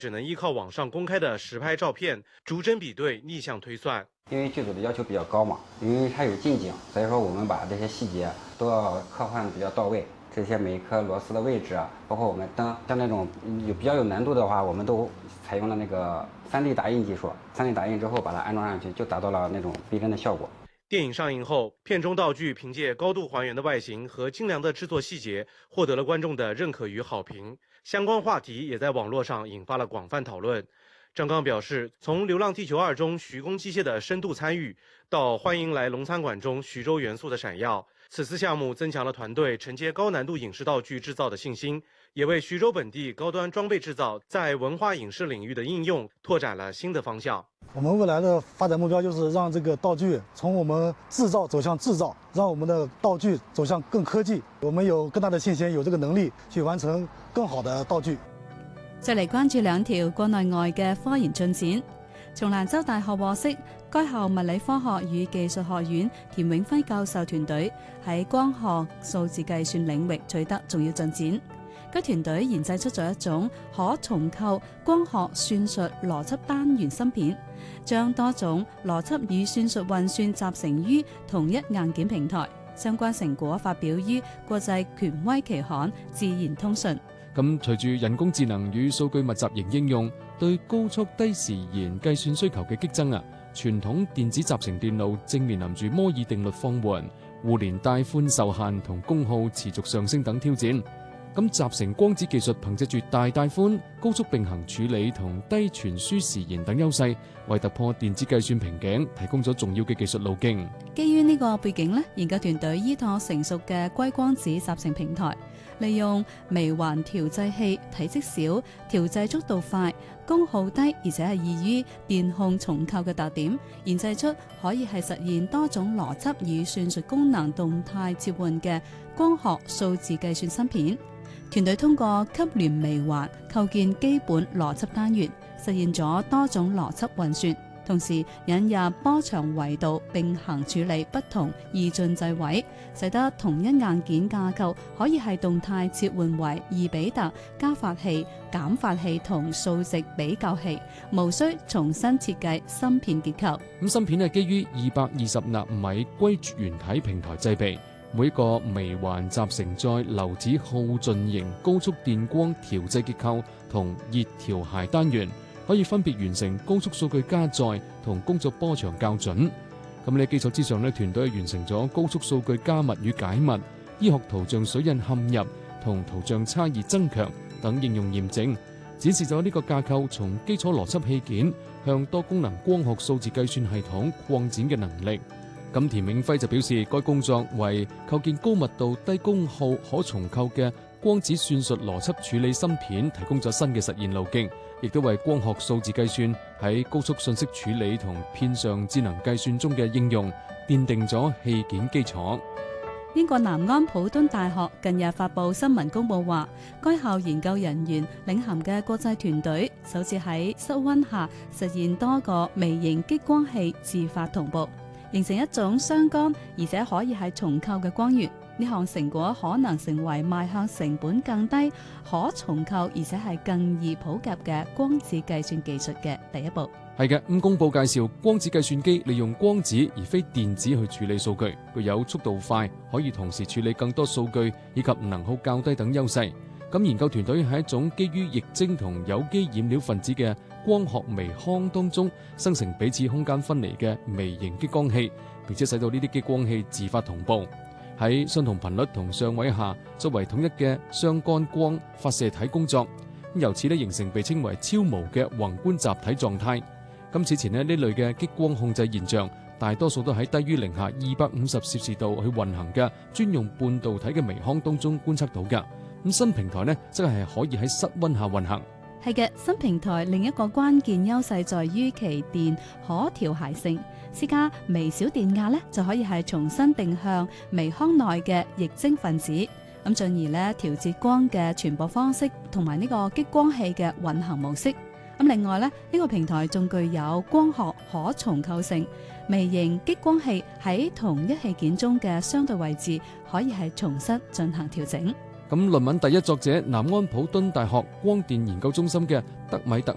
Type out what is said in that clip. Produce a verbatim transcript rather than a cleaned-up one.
只能依靠网上公开的实拍照片，逐帧比对，逆向推算。 因为剧组的要求比较高嘛，因为它有近景，所以说我们把这些细节都要刻画的比较到位。这些每一颗螺丝的位置啊，包括我们灯，像那种有比较有难度的话，我们都采用了那个 三 D 打印技术。三 D 打印之后把它安装上去，就达到了那种逼真的效果。 电影上映后，片中道具凭借高度还原的外形和精良的制作细节，获得了观众的认可与好评。相关话题也在网络上引发了广泛讨论。张刚表示，从《流浪地球二》中徐工机械的深度参与，到《欢迎来龙餐馆》中徐州元素的闪耀，此次项目增强了团队承接高难度影视道具制造的信心，也为徐州本地高端装备制造在文化影视领域的应用拓展了新的方向。 我们未来的发展目标就是让这个道具从我们制造走向制造，让我们的道具走向更科技。我們有更大的信心，有這個能力去完成更好的道具。 再嚟關注兩條國內外嘅科研進展。從蘭州大學獲悉，該校物理科學與技術學院田永輝教授團隊喺光學數字計算領域取得重要進展。該團隊研製出咗一種可重構光學算術邏輯單元芯片，將多種邏輯與算術運算集成於同一硬件平台。相關成果發表於國際權威期刊《自然通訊》。 咁隨住人工智能與數據密集型應用對高速低時延計算需求嘅激增啊，傳統電子集成電路正面臨住摩爾定律放緩、互聯帶寬受限同功耗持續上升等挑戰。咁集成光子技術憑藉住大帶寬、高速並行處理同低傳輸時延等優勢，為突破電子計算瓶頸提供咗重要嘅技術路徑。 基於呢個背景呢，研究團隊依託成熟嘅硅光子集成平台，利用微環調製器，體積小、調製速度快、功耗低，而且係易於電控重構嘅特點，研製出可以係實現多種邏輯與算術功能動態切換嘅光學數字計算芯片。團隊通過級聯微環構建基本邏輯單元，實現咗多種邏輯運算，同時引入波長維度並行處理不同二進制位，使得同一硬件架構可以係動態切換為二比特加法器、減法器同數值比較器，無需重新設計芯片結構。 咁芯片係基於二百二十納米硅原體平台製備。每一個微環集成在流子耗盡型高速電光調製結構同熱調諧單元，可以分別完成高速數據加載同工作波長校準。咁呢基礎之上呢，團隊完成咗高速數據加密與解密、醫學圖像水印嵌入同圖像差異增強等應用驗證，展示咗呢個架構從基礎邏輯器件向多功能光學數字計算系統擴展嘅能力。咁田永輝就表示，該工作為構建高密度、低功耗、可重構嘅光子算術邏輯處理芯片提供咗新嘅實現路徑，亦都為光學數字計算喺高速信息處理同片上智能計算中嘅應用奠定咗器件基礎。 英國南安普敦大學近日發布新聞公佈話，該校研究人員領銜嘅國際團隊首次喺室溫下實現多個微型激光器自發同步，形成一種相干而且可以係重構嘅光源。呢項成果可能成為邁向成本更低、可重構而且係更易普及嘅光子計算技術嘅第一步。 係嘅，咁公佈介紹光子計算機利用光子而非電子去處理數據，具有速度快，可以同時處理更多數據以及能耗較低等優勢。咁研究團隊喺一種基於液晶同有機染料分子嘅光學微腔當中生成彼此空間分離嘅微型激光器，並且使到呢啲激光器自發同步喺相同頻率同相位下作為統一嘅相干光發射體工作，由此咧形成被稱為超無嘅宏觀集體狀態。咁此前咧呢類嘅激光控制現象大多數都喺低於零下二百五十攝氏度去運行嘅專用半導體嘅微腔當中觀測到㗎。咁新平台呢，即係可以喺室溫下運行。 係嘅，新平台另一個關鍵優勢在於其電可調諧性，施加微小電壓呢，就可以係重新定向微腔內嘅液晶分子，咁進而呢調節光嘅傳播方式同埋呢個激光器嘅運行模式。咁另外呢，呢個平台仲具有光學可重構性，微型激光器喺同一器件中嘅相對位置可以係重新進行調整。 咁論文第一作者南安普敦大學光電研究中心嘅德米特